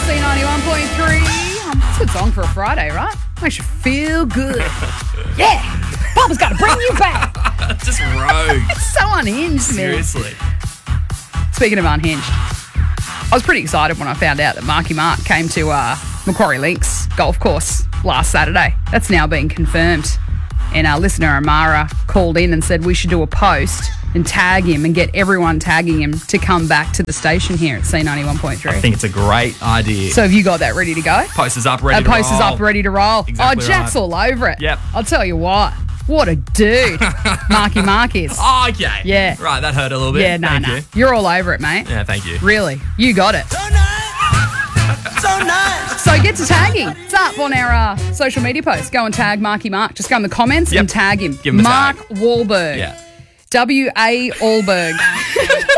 C91.3. It's a good song for a Friday, right? Makes you feel good. Yeah. Papa's got to bring you back. Just rogue. It's so unhinged, man. Seriously. Speaking of unhinged, I was pretty excited when I found out that Marky Mark came to Macquarie Links golf course last Saturday. That's now been confirmed. And our listener Amara called in and said we should do a post and tag him and get everyone tagging him to come back to the station here at C91.3. I think it's a great idea. So have you got that ready to go? Posters up, ready to roll. Posters up, ready to roll. Exactly Jack's right. all over it. Yep. I'll tell you what a dude Marky Mark is. Oh, okay. Yeah. Right, that hurt a little bit. Yeah, Thank no. you. You're all over it, mate. Yeah, thank you. Really, you got it. So nice. So nice. So get to tagging. It's up on our social media posts. Go and tag Marky Mark. Just go in the comments Yep. and tag him. Give him a Mark tag. Wahlberg. Yeah. W.A. Wahlberg.